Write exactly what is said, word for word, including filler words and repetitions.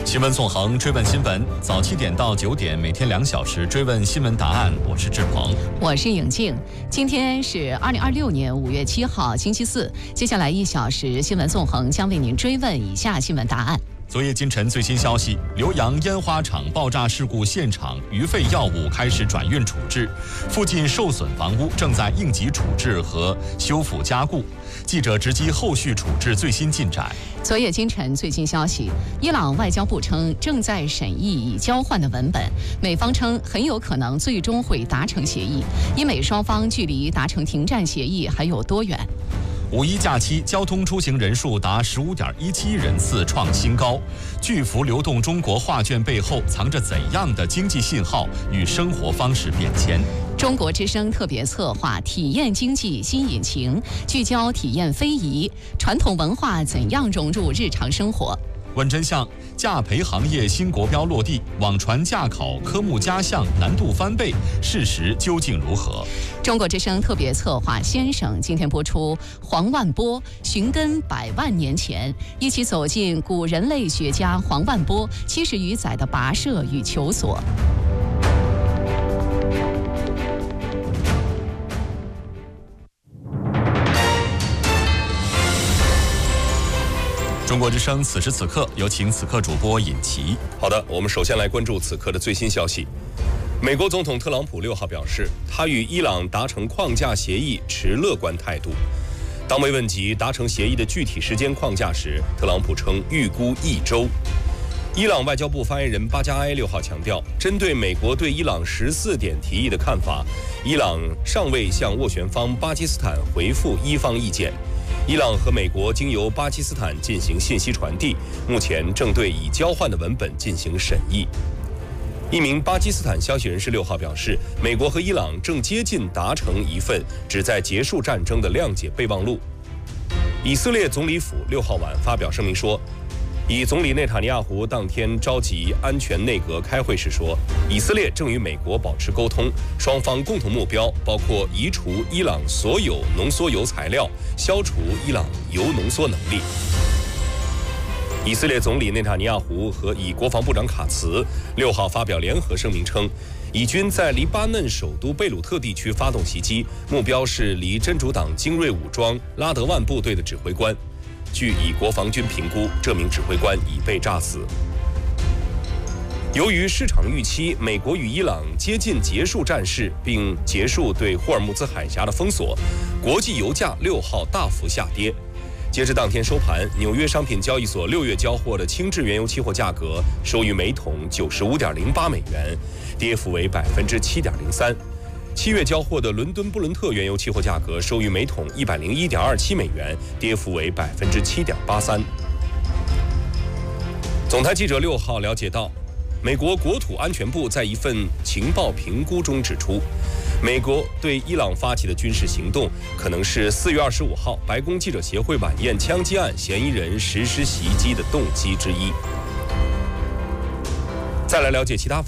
新闻纵横，追问新闻，早七点到九点，每天两小时追问新闻答案。我是志鹏， 我是颖静。今天是二零二六年五月七号，星期四。接下来一小时，新闻纵横将为您追问以下新闻答案。 昨夜今晨最新消息，浏阳烟花厂爆炸事故现场余废药物开始转运处置，附近受损房屋正在应急处置和修复加固。记者直击后续处置最新进展。 昨夜今晨最新消息，伊朗外交部称正在审议已交换的文本，美方称很有可能最终会达成协议，英美双方距离达成停战协议还有多远？ 五一假期交通出行人数达十五点一七亿人次，创新高。巨幅流动中国画卷背后藏着怎样的经济信号与生活方式变迁？ 中国之声特别策划体验经济新引擎，聚焦体验非遗，传统文化怎样融入日常生活？ 问真相，驾培行业新国标落地，网传驾考科目加项难度翻倍，事实究竟如何？ 中国之声特别策划先生今天播出黄万波寻根百万年前，一起走进古人类学家黄万波七十余载的跋涉与求索。 中国之声此时此刻，有请此刻主播尹奇。 好的，我们首先来关注此刻的最新消息。美国总统特朗普六号表示，他与伊朗达成框架协议持乐观态度。当被问及达成协议的具体时间框架时，特朗普称预估一周。伊朗外交部发言人巴加埃六号强调，针对美国对伊朗十四点提议的看法，伊朗尚未向斡旋方巴基斯坦回复伊方意见。伊朗和美国经由巴基斯坦进行信息传递，目前正对已交换的文本进行审议。一名巴基斯坦消息人士六号表示，美国和伊朗正接近达成一份旨在结束战争的谅解备忘录。以色列总理府六号晚发表声明说，以总理内塔尼亚胡当天召集安全内阁开会时说，以色列正与美国保持沟通，双方共同目标包括移除伊朗所有浓缩铀材料，消除伊朗铀浓缩能力。以色列总理内塔尼亚胡和以国防部长卡茨六号发表联合声明称，以军在黎巴嫩首都贝鲁特地区发动袭击，目标是离真主党精锐武装拉德万部队的指挥官。据以国防军评估，这名指挥官已被炸死。由于市场预期美国与伊朗接近结束战事，并结束对霍尔木兹海峡的封锁，国际油价六号大幅下跌。截至当天收盘，纽约商品交易所六月交货的轻质原油期货价格收于每桶九十五点零八美元，跌幅为百分之七点零三。七月交货的伦敦布伦特原油期货价格收于每桶一百零一点二七美元，跌幅为百分之七点八三。总台记者六号了解到，美国国土安全部在一份情报评估中指出，美国对伊朗发起的军事行动可能是四月二十五号白宫记者协会晚宴枪击案嫌疑人实施袭击的动机之一。再来了解其他